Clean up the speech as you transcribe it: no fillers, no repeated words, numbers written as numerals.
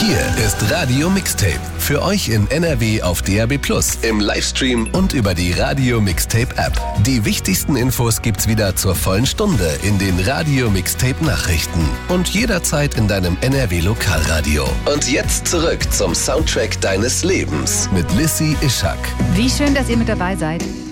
Hier ist Radio Mixtape. Für euch in NRW auf DAB+, im Livestream und über die Radio Mixtape App. Die wichtigsten Infos gibt's wieder zur vollen Stunde in den Radio Mixtape Nachrichten und jederzeit in deinem NRW Lokalradio. Und jetzt zurück zum Soundtrack deines Lebens mit Lissy Ischak. Wie schön, dass ihr mit dabei seid.